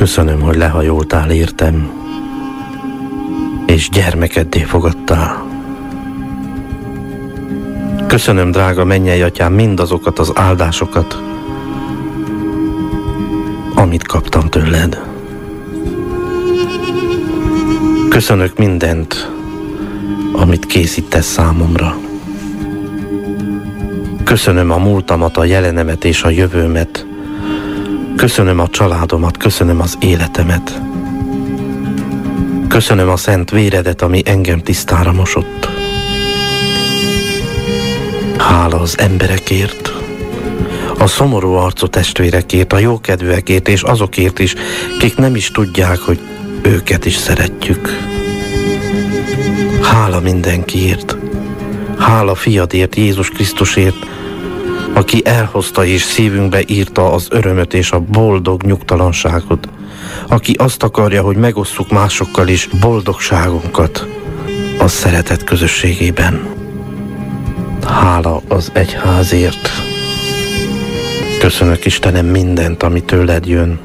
Köszönöm, hogy lehajoltál értem, és gyermekeddé fogadtál. Köszönöm, drága mennyei atyám, mindazokat az áldásokat, amit kaptam tőled. Köszönök mindent, amit készítesz számomra. Köszönöm a múltamat, a jelenemet és a jövőmet. Köszönöm a családomat, köszönöm az életemet. Köszönöm a szent véredet, ami engem tisztára mosott. Hála az emberekért, a szomorú arcú testvérekért, a jókedvűekért és azokért is, kik nem is tudják, hogy őket is szeretjük. Hála mindenkiért, hála fiadért, Jézus Krisztusért, aki elhozta és szívünkbe írta az örömöt és a boldog nyugtalanságot, aki azt akarja, hogy megosszuk másokkal is boldogságunkat a szeretet közösségében. Hála az egyházért. Köszönök, Istenem, mindent, ami tőled jön,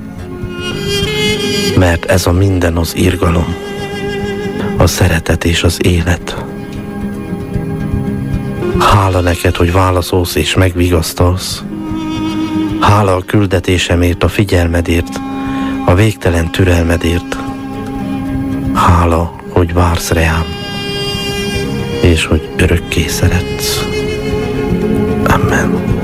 mert ez a minden az irgalom, a szeretet és az élet. Hála neked, hogy válaszolsz és megvigasztalsz. Hála a küldetésemért, a figyelmedért, a végtelen türelmedért. Hála, hogy vársz rám, és hogy örökké szeretsz. Amen.